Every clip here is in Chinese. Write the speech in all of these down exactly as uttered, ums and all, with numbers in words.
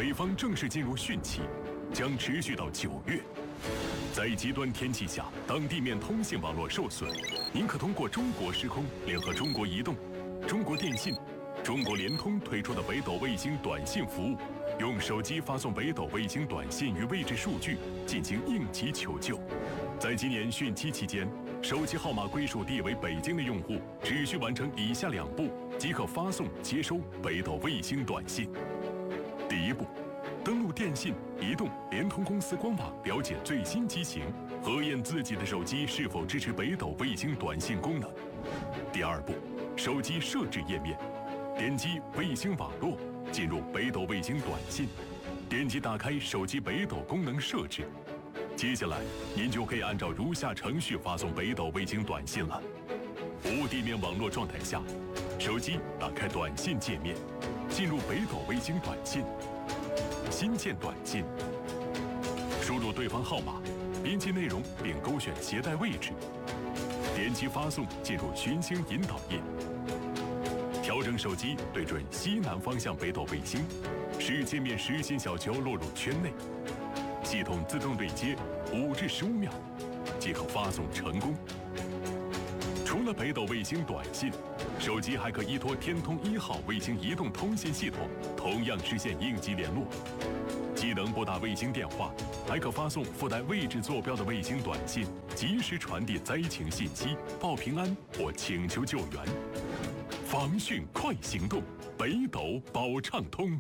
北方正式进入汛期，将持续到九月。在极端天气下，当地面通信网络受损，您可通过中国时空联合中国移动、中国电信、中国联通推出的北斗卫星短信服务，用手机发送北斗卫星短信与位置数据进行应急求救。在今年汛期期间，手机号码归属地为北京的用户，只需完成以下两步即可发送、接收北斗卫星短信。第一步，登录电信、移动、联通公司官网，了解最新机型，核验自己的手机是否支持北斗卫星短信功能。第二步，手机设置页面，点击卫星网络，进入北斗卫星短信，点击打开手机北斗功能设置。接下来，您就可以按照如下程序发送北斗卫星短信了。无地面网络状态下，手机打开短信界面，进入北斗卫星短信，新建短信，输入对方号码，编辑内容并勾选携带位置，点击发送，进入寻星引导页，调整手机对准西南方向北斗卫星，使界面实心小球落入圈内，系统自动对接五至十五秒，即可发送成功。除了北斗卫星短信，手机还可依托天通一号卫星移动通信系统，同样实现应急联络。既能拨打卫星电话，还可发送附带位置坐标的卫星短信，及时传递灾情信息，报平安或请求救援。防汛快行动，北斗保畅通。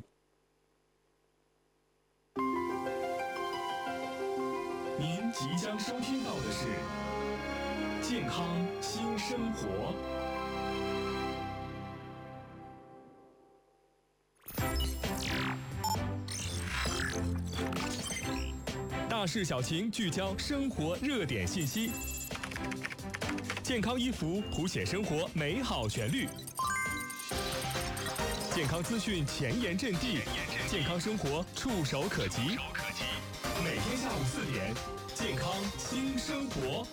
您即将收听到的是健康新生活。大事小情，聚焦生活热点信息。健康衣服谱写生活美好旋律，健康资讯前沿阵地，健康生活触手可及。每天下午四点，健康新生活。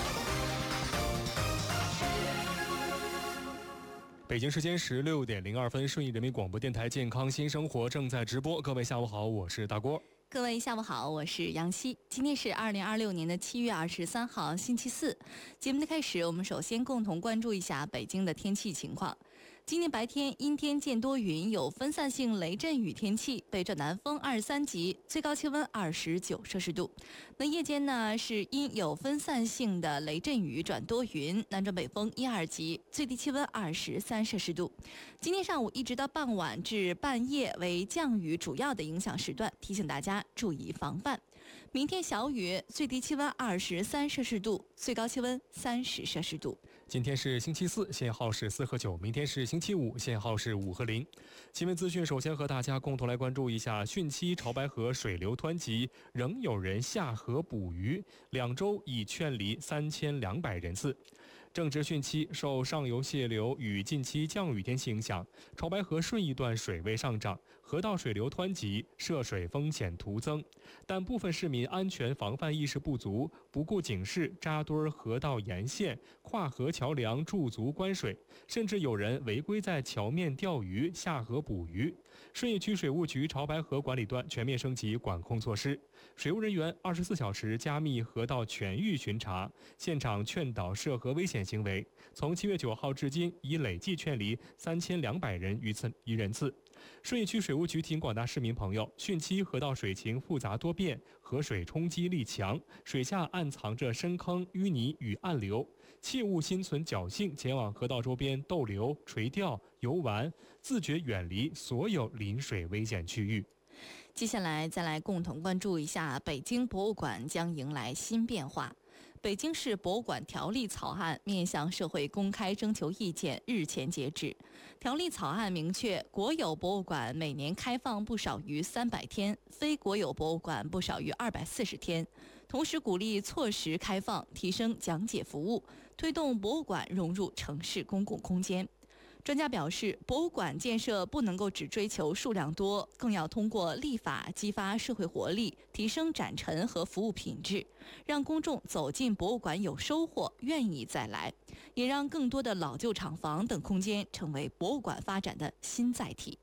北京时间十六点零二分，顺义人民广播电台健康新生活正在直播。各位下午好，我是大郭。 各位下午好，我是杨希。今天是二零二六年的七月二十三号，星期四。节目的开始，我们首先共同关注一下北京的天气情况。今天白天阴天见多云，有分散性雷阵雨天气，北转南风二十三级，最高气温二十九摄氏度。那夜间呢是阴有分散性的雷阵雨转多云，南转北风一二级，最低气温二十三摄氏度。今天上午一直到傍晚至半夜为降雨主要的影响时段，提醒大家注意防范。明天小雨，最低气温二十三摄氏度，最高气温三十摄氏度。 今天是星期四，限号是四和九；明天是星期五，限号是五和零。新闻资讯，首先和大家共同来关注一下汛期潮白河水流湍急，仍有人下河捕鱼，两周已劝离三千两百人次。正值汛期，受上游泄流与近期降雨天气影响，潮白河顺义段水位上涨，河道水流湍急，涉水风险徒增。但部分市民安全防范意识不足，不顾警示，扎堆河道沿线、跨河桥梁驻足观水，甚至有人违规在桥面钓鱼、下河捕鱼。顺义区水务局潮白河管理段全面升级管控措施，水务人员二十四小时加密河道全域巡查，现场劝导涉河危险行为。从七月九号至今，已累计劝离三千两百人余次余人次。顺义区水务局提醒广大市民朋友，汛期河道水情复杂多变，河水冲击力强，水下暗藏着深坑、淤泥与暗流，切勿心存侥幸前往河道周边逗留、垂钓、游玩，自觉远离所有临水危险区域。 接下来再来共同关注一下北京博物馆将迎来新变化。北京市博物馆条例草案面向社会公开征求意见日前截止。条例草案明确，国有博物馆每年开放不少于三百天，非国有博物馆不少于二百四十天。同时鼓励错时开放，提升讲解服务，推动博物馆融入城市公共空间。专家表示，博物馆建设不能够只追求数量多，更要通过立法激发社会活力，提升展陈和服务品质，让公众走进博物馆有收获，愿意再来，也让更多的老旧厂房等空间成为博物馆发展的新载体。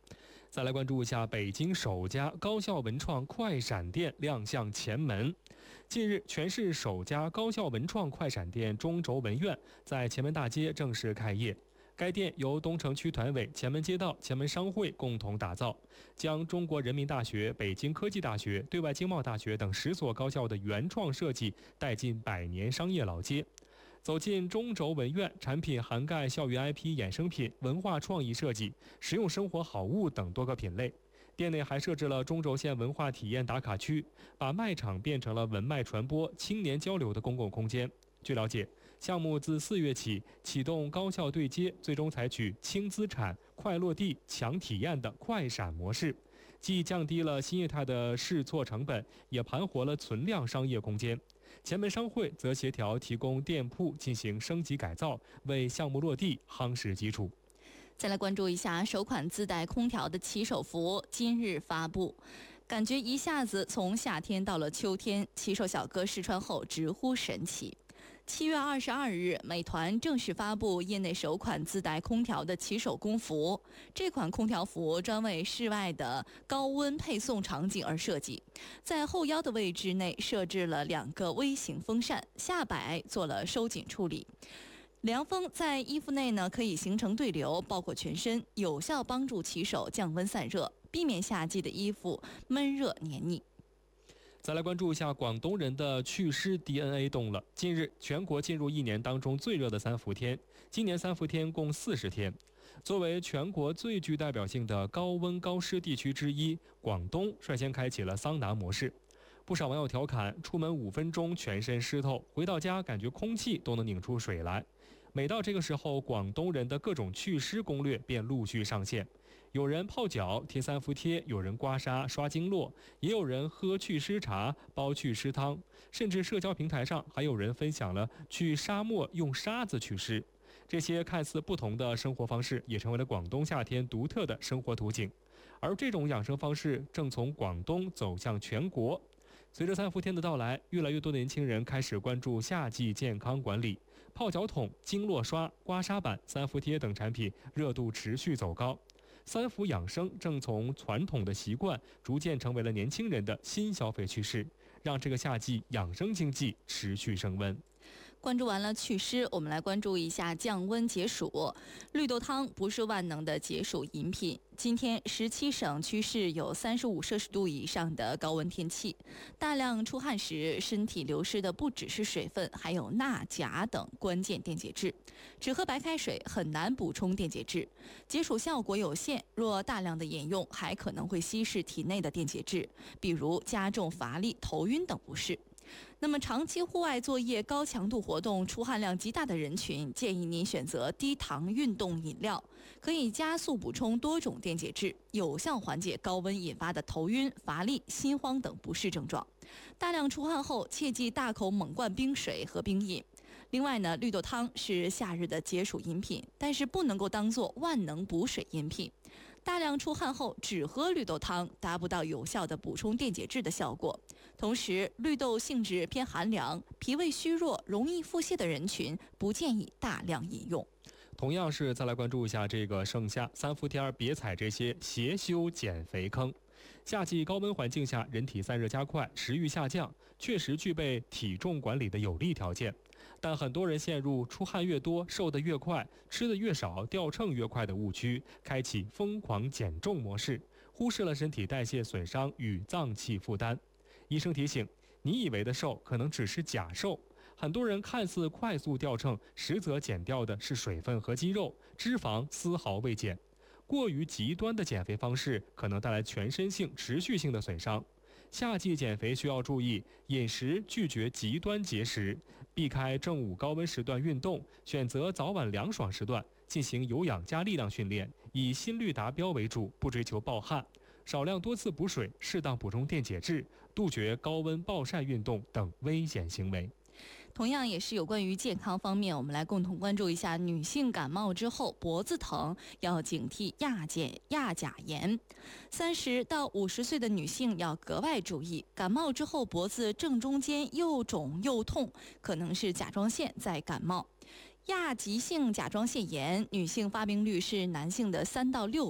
再来关注一下北京首家高校文创快闪店亮相前门。近日，全市首家高校文创快闪店中轴文苑在前门大街正式开业。该店由东城区团委、前门街道、前门商会共同打造，将中国人民大学、北京科技大学、对外经贸大学等十所高校的原创设计带进百年商业老街。走进中轴文苑，产品涵盖校园 I P 衍生品、文化创意设计、实用生活好物等多个品类。店内还设置了中轴线文化体验打卡区，把卖场变成了文脉传播、青年交流的公共空间。据了解，项目自四月起启动高校对接，最终采取轻资产、快落地、强体验的快闪模式，既降低了新业态的试错成本，也盘活了存量商业空间。前门商会则协调提供店铺进行升级改造，为项目落地夯实基础。 再来关注一下首款自带空调的骑手服今日发布，感觉一下子从夏天到了秋天，骑手小哥试穿后直呼神奇。七月二十二日，美团正式发布业内首款自带空调的骑手工服。这款空调服专为室外的高温配送场景而设计，在后腰的位置内设置了两个微型风扇，下摆做了收紧处理。凉风在衣服内呢可以形成对流，包裹全身，有效帮助骑手降温散热，避免夏季的衣服闷热黏腻。 再来关注一下广东人的祛湿 D N A 动了。近日，全国进入一年当中最热的三伏天，今年三伏天共四十天。作为全国最具代表性的高温高湿地区之一，广东率先开启了桑拿模式。不少网友调侃，出门五分钟全身湿透，回到家感觉空气都能拧出水来。每到这个时候，广东人的各种祛湿攻略便陆续上线。有人泡脚贴三伏贴，有人刮痧刷经络，也有人喝祛湿茶煲祛湿汤，甚至社交平台上还有人分享了去沙漠用沙子祛湿。这些看似不同的生活方式也成为了广东夏天独特的生活图景，而这种养生方式正从广东走向全国。随着三伏天的到来，越来越多的年轻人开始关注夏季健康管理，泡脚桶、经络刷、刮痧板、三伏贴等产品热度持续走高。三伏养生正从传统的习惯逐渐成为了年轻人的新消费趋势，让这个夏季养生经济持续升温。 关注完了祛湿，我们来关注一下降温解暑。绿豆汤不是万能的解暑饮品。今天十七省区市有三十五摄氏度以上的高温天气，大量出汗时，身体流失的不只是水分，还有钠、钾等关键电解质。只喝白开水很难补充电解质，解暑效果有限。若大量的饮用，还可能会稀释体内的电解质，比如加重乏力、头晕等不适。那么长期户外作业、高强度活动、出汗量极大的人群，建议您选择低糖运动饮料，可以加速补充多种电解质，有效缓解高温引发的头晕、乏力、心慌等不适症状。大量出汗后，切忌大口猛灌冰水和冰饮。另外呢，绿豆汤是夏日的解暑饮品，但是不能够当作万能补水饮品。大量出汗后只喝绿豆汤，达不到有效的补充电解质的效果。同时，绿豆性质偏寒凉，脾胃虚弱、容易腹泻的人群不建议大量饮用。 同样是再来关注一下这个盛夏三伏天，别踩这些邪修减肥坑。夏季高温环境下，人体散热加快，食欲下降，确实具备体重管理的有利条件。但很多人陷入出汗越多、瘦得越快、吃得越少、掉秤越快的误区，开启疯狂减重模式，忽视了身体代谢损伤与脏器负担。医生提醒，你以为的瘦可能只是假瘦。很多人看似快速掉秤，实则减掉的是水分和肌肉，脂肪丝毫未减。过于极端的减肥方式可能带来全身性、持续性的损伤。夏季减肥需要注意饮食，拒绝极端节食，避开正午高温时段运动，选择早晚凉爽时段进行有氧加力量训练，以心率达标为主，不追求暴汗，少量多次补水，适当补充电解质，杜绝高温暴晒运动等危险行为。 同样也是有关于健康方面，我们来共同关注一下女性感冒之后脖子疼要警惕亚碱亚钾盐。三十到五十岁的女性要格外注意，感冒之后脖子正中间又肿又痛，可能是甲状腺在感冒。亚急性甲状腺炎女性发病率是男性的三到六倍。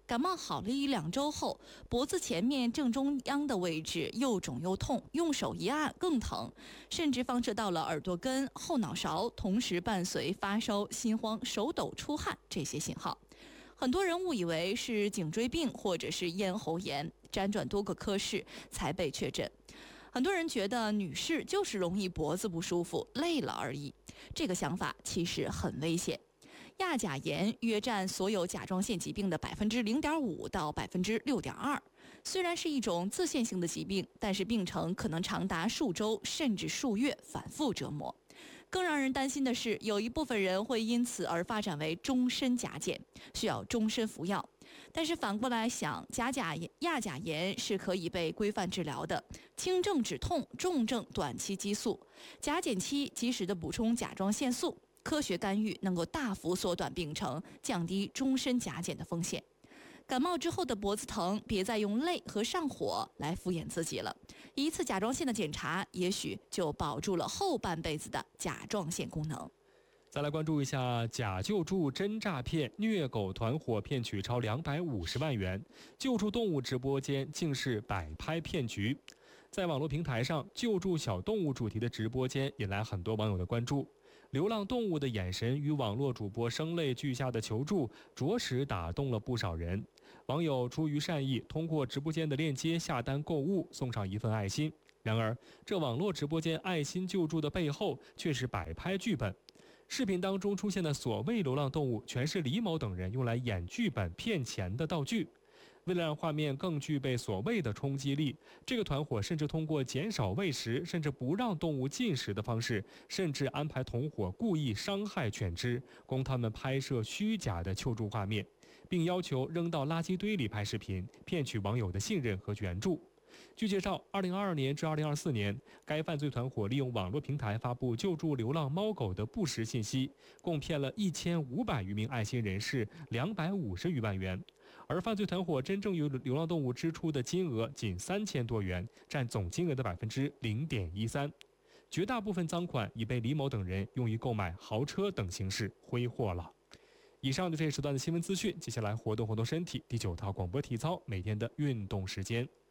感冒好了一两周后，脖子前面正中央的位置又肿又痛，用手一按更疼，甚至放射到了耳朵根、后脑勺，同时伴随发烧、心慌、手抖、出汗这些信号。很多人误以为是颈椎病或者是咽喉炎，辗转多个科室才被确诊。很多人觉得女士就是容易脖子不舒服、累了而已，这个想法其实很危险。亚甲炎约占所有甲状腺疾病的百分之零点五到百分之六点二。虽然是一种自限性的疾病，但是病程可能长达数周甚至数月，反复折磨。更让人担心的是，有一部分人会因此而发展为终身甲减，需要终身服药。但是反过来想，甲甲亚甲炎是可以被规范治疗的，轻症止痛，重症短期激素，甲减期及时的补充甲状腺素，科学干预能够大幅缩短病程，降低终身甲减的风险。感冒之后的脖子疼，别再用累和上火来敷衍自己了。一次甲状腺的检查，也许就保住了后半辈子的甲状腺功能。 再来关注一下假救助真诈骗，虐狗团伙骗取超两百五十万元，救助动物直播间竟是摆拍骗局。在网络平台上，救助小动物主题的直播间引来很多网友的关注。流浪动物的眼神与网络主播声泪俱下的求助，着实打动了不少人。网友出于善意，通过直播间的链接下单购物，送上一份爱心。然而，这网络直播间爱心救助的背后却是摆拍剧本。视频当中出现的所谓流浪动物，全是李某等人用来演剧本骗钱的道具。为了让画面更具备所谓的冲击力，这个团伙甚至通过减少喂食，甚至不让动物进食的方式，甚至安排同伙故意伤害犬只，供他们拍摄虚假的救助画面，并要求扔到垃圾堆里拍视频，骗取网友的信任和援助。据介绍，二零二二年至二零二四年，该犯罪团伙利用网络平台发布救助流浪猫狗的不实信息，共骗了一千五百余名爱心人士两百五十余万元。而犯罪团伙真正与流浪动物支出的金额仅三千多元，占总金额的百分之零点一三。绝大部分赃款已被李某等人用于购买豪车等形式挥霍了。以上就这一时段的新闻资讯，接下来活动活动身体。第九套广播体操，每天的运动时间。